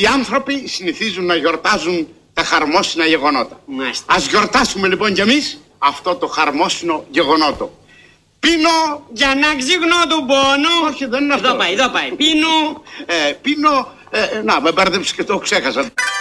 Οι άνθρωποι συνηθίζουν να γιορτάζουν τα χαρμόσυνα γεγονότα. Μάλιστα. Ας γιορτάσουμε λοιπόν κι εμείς αυτό το χαρμόσυνο γεγονότο. Πίνω... Για να ξυγνώ του πόνο. Όχι, δεν είναι αυτό. Εδώ πάει. Πίνω... Πίνω... να, με μπέρδεψες και το ξέχασα.